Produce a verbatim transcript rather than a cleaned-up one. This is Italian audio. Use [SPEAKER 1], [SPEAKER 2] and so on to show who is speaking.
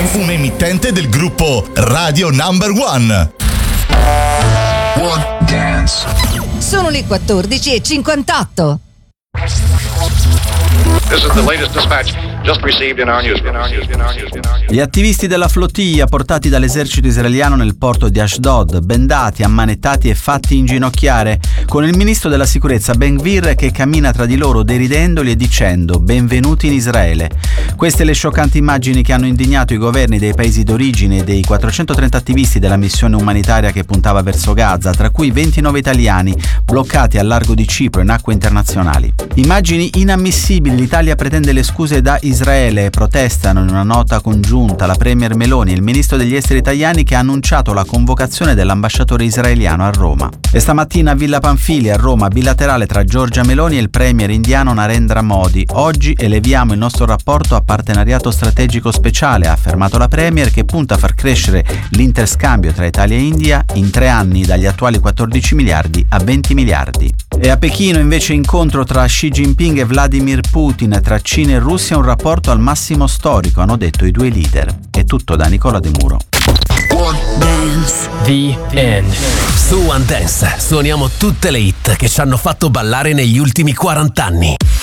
[SPEAKER 1] Dance. Un'emittente del gruppo Radio Number One.
[SPEAKER 2] One Dance.
[SPEAKER 3] Sono le quattordici e cinquantotto.
[SPEAKER 4] This is the latest dispatch just received in our newsroom.
[SPEAKER 5] Gli attivisti della flottiglia portati dall'esercito israeliano nel porto di Ashdod, bendati, ammanettati e fatti inginocchiare, con il ministro della sicurezza Ben Gvir che cammina tra di loro deridendoli e dicendo benvenuti in Israele. Queste le scioccanti immagini che hanno indignato i governi dei paesi d'origine dei quattrocentotrenta attivisti della missione umanitaria che puntava verso Gaza, tra cui ventinove italiani bloccati al largo di Cipro in acque internazionali. Immagini inammissibili. L'Italia pretende le scuse da Israele e protestano in una nota congiunta la premier Meloni e il ministro degli esteri italiani che ha annunciato la convocazione dell'ambasciatore israeliano a Roma. E stamattina a Villa Pamphili a Roma bilaterale tra Giorgia Meloni e il premier indiano Narendra Modi. Oggi eleviamo il nostro rapporto a partenariato strategico speciale, ha affermato la premier, che punta a far crescere l'interscambio tra Italia e India in tre anni dagli attuali quattordici miliardi a venti miliardi. E a Pechino invece incontro tra Xi Jinping e Vladimir Putin, tra Cina e Russia un rapporto al massimo storico, hanno detto i due leader. È tutto da Nicola De Muro.
[SPEAKER 2] One Dance.
[SPEAKER 6] The End. Su One Dance suoniamo tutte le hit che ci hanno fatto ballare negli ultimi quaranta anni.